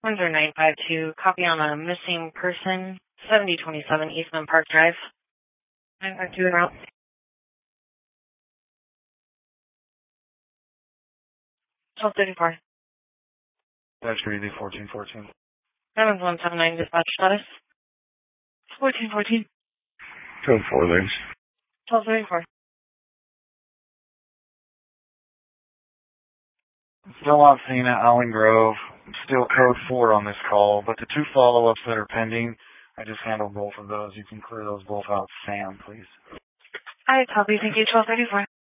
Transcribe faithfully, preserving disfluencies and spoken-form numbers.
one zero nine five two, copy on a missing person, seventy twenty-seven Eastman Park Drive. nine five two en route. twelve thirty-four. That's Greeley, fourteen fourteen. seven one seven nine, dispatch status. fourteen fourteen. Code four links. twelve thirty-four. Still on scene at Allen Grove. Still code four on this call, but the two follow-ups that are pending, I just handled both of those. You can clear those both out. Sam, please. All right, copy. Thank you. twelve thirty-four.